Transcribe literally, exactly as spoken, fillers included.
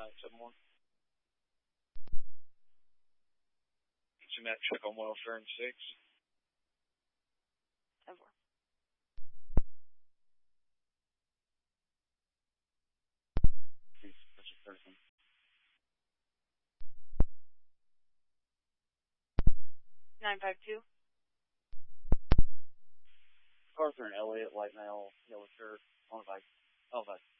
nine seven one. It's a check on welfare and six. ten four. That's a person. nine five two. Arthur and Elliot, white male, yellow shirt, on a bike. Oh, bike.